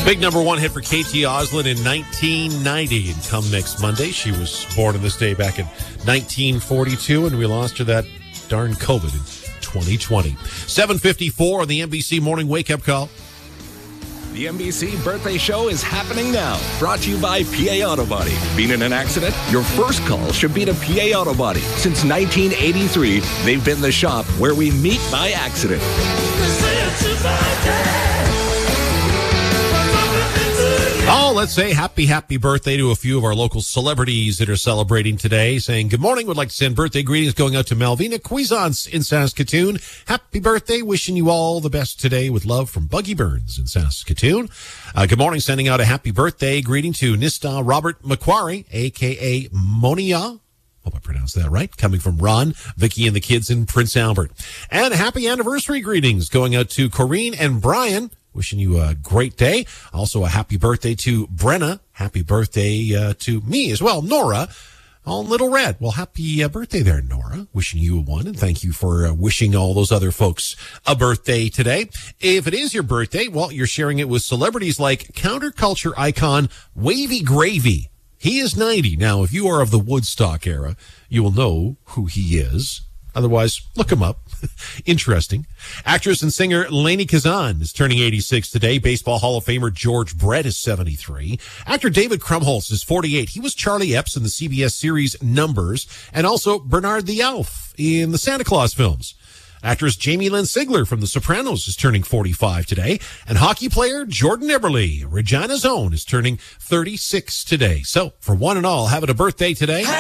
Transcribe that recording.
Big number one hit for Katie Oslin in 1990. And come next Monday, she was born on this day back in 1942, and we lost her that darn COVID in 2020. 7:54 on the NBC Morning Wake Up Call. The NBC Birthday Show is happening now. Brought to you by PA Auto Body. Been in an accident? Your first call should be to PA Auto Body. Since 1983, they've been the shop where we meet by accident. Oh, let's say happy birthday to a few of our local celebrities that are celebrating today. Saying good morning. Would like to send birthday greetings going out to Malvina Cuisance in Saskatoon. Happy birthday. Wishing you all the best today with love from Buggy Burns in Saskatoon. Good morning. Sending out a happy birthday greeting to Nista Robert Macquarie, a.k.a. Monia. Hope I pronounced that right. Coming from Ron, Vicky, and the kids in Prince Albert. And happy anniversary greetings going out to Corrine and Brian. Wishing you a great day. Also a happy birthday to Brenna. Happy birthday to me as well, Nora. On Little Red. Well, happy birthday there, Nora. Wishing you one, and thank you for wishing all those other folks a birthday today. If it is your birthday, well, you're sharing it with celebrities like counterculture icon Wavy Gravy. He is 90. Now, if you are of the Woodstock era, you will know who he is. Otherwise, look him up. Interesting. Actress and singer Lainey Kazan is turning 86 today. Baseball Hall of Famer George Brett is 73. Actor David Krumholtz is 48. He was Charlie Epps in the CBS series Numbers, and also Bernard the Elf in the Santa Claus films. Actress Jamie Lynn Sigler from The Sopranos is turning 45 today. And hockey player Jordan Eberle, Regina's own, is turning 36 today. So, for one and all, having a birthday today.